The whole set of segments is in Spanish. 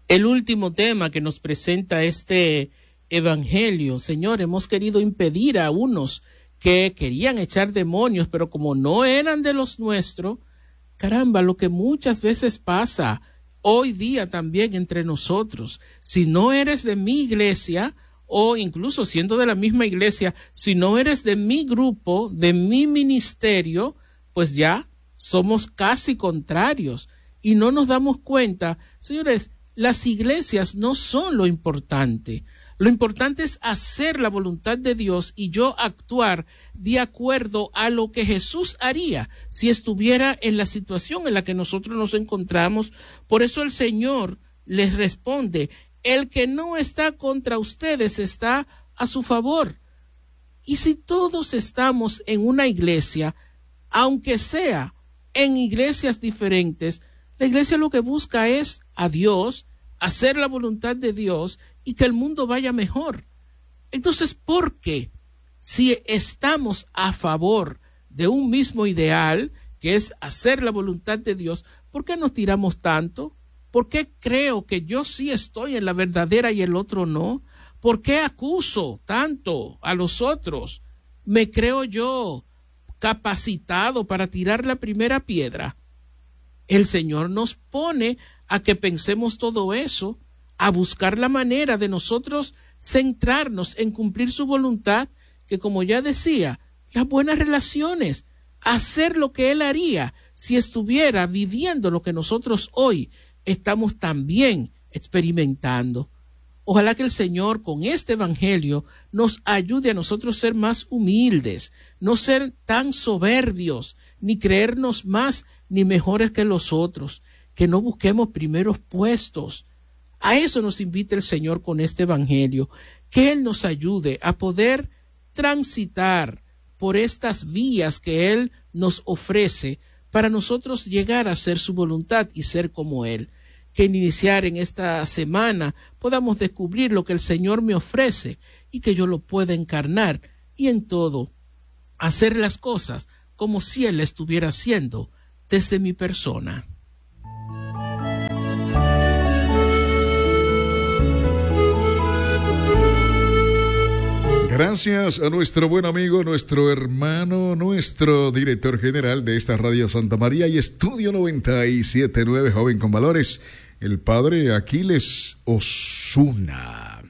El último tema que nos presenta este evangelio, Señor, hemos querido impedir a unos que querían echar demonios, pero como no eran de los nuestros, caramba, lo que muchas veces pasa hoy día también entre nosotros, si no eres de mi iglesia, o incluso siendo de la misma iglesia, si no eres de mi grupo, de mi ministerio, pues ya somos casi contrarios y no nos damos cuenta. Señores, las iglesias no son lo importante. Lo importante es hacer la voluntad de Dios y yo actuar de acuerdo a lo que Jesús haría si estuviera en la situación en la que nosotros nos encontramos. Por eso el Señor les responde: el que no está contra ustedes está a su favor. Y si todos estamos en una iglesia, aunque sea en iglesias diferentes, la iglesia lo que busca es a Dios, hacer la voluntad de Dios y que el mundo vaya mejor. Entonces, ¿por qué? Si estamos a favor de un mismo ideal, que es hacer la voluntad de Dios, ¿por qué nos tiramos tanto? ¿Por qué creo que yo sí estoy en la verdadera y el otro no? ¿Por qué acuso tanto a los otros? ¿Me creo yo capacitado para tirar la primera piedra? El Señor nos pone a que pensemos todo eso, a buscar la manera de nosotros centrarnos en cumplir su voluntad, que como ya decía, las buenas relaciones, hacer lo que Él haría si estuviera viviendo lo que nosotros hoy estamos también experimentando. Ojalá que el Señor con este evangelio nos ayude a nosotros ser más humildes, no ser tan soberbios, ni creernos más ni mejores que los otros, que no busquemos primeros puestos. A eso nos invita el Señor con este evangelio, que Él nos ayude a poder transitar por estas vías que Él nos ofrece para nosotros llegar a hacer su voluntad y ser como Él. Que en iniciar en esta semana podamos descubrir lo que el Señor me ofrece y que yo lo pueda encarnar y en todo hacer las cosas como si Él estuviera haciendo desde mi persona. Gracias a nuestro buen amigo, nuestro hermano, nuestro director general de esta Radio Santa María y Estudio 97.9, Joven con Valores, el padre Aquiles Osuna.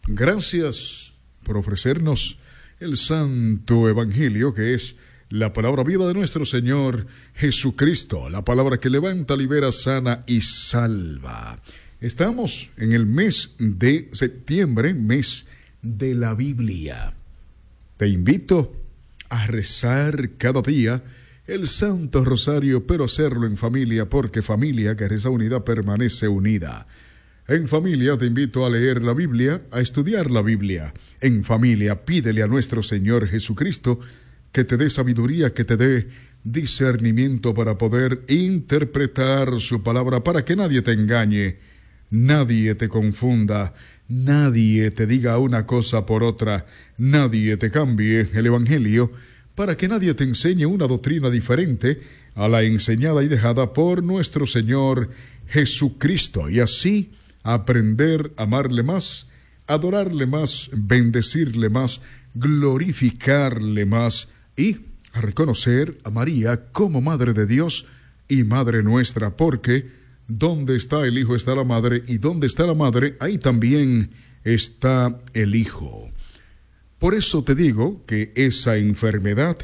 Gracias por ofrecernos el santo evangelio que es la palabra viva de nuestro Señor Jesucristo, la palabra que levanta, libera, sana y salva. Estamos en el mes de septiembre, mes de la Biblia. Te invito a rezar cada día el Santo Rosario, pero hacerlo en familia, porque familia que reza unida permanece unida. En familia te invito a leer la Biblia, a estudiar la Biblia. En familia pídele a nuestro Señor Jesucristo que te dé sabiduría, que te dé discernimiento para poder interpretar su palabra, para que nadie te engañe, nadie te confunda, nadie te diga una cosa por otra, nadie te cambie el evangelio, para que nadie te enseñe una doctrina diferente a la enseñada y dejada por nuestro Señor Jesucristo, y así aprender a amarle más, adorarle más, bendecirle más, glorificarle más y a reconocer a María como Madre de Dios y Madre nuestra, porque donde está el Hijo está la Madre, y donde está la Madre, ahí también está el Hijo. Por eso te digo que esa enfermedad,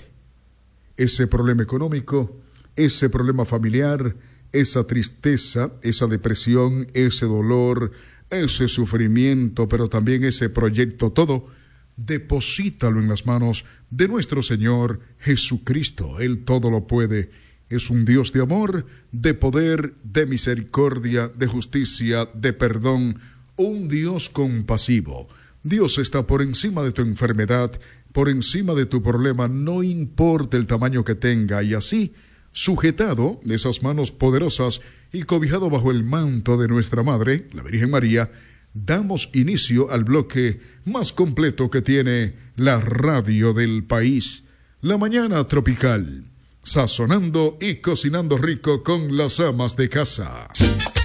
ese problema económico, ese problema familiar, esa tristeza, esa depresión, ese dolor, ese sufrimiento, pero también ese proyecto, todo, deposítalo en las manos de nuestro Señor Jesucristo. Él todo lo puede. Es un Dios de amor, de poder, de misericordia, de justicia, de perdón, un Dios compasivo. Dios está por encima de tu enfermedad, por encima de tu problema, no importa el tamaño que tenga, y así, sujetado de esas manos poderosas y cobijado bajo el manto de nuestra Madre, la Virgen María, damos inicio al bloque más completo que tiene la radio del país, La Mañana Tropical, sazonando y cocinando rico con las amas de casa.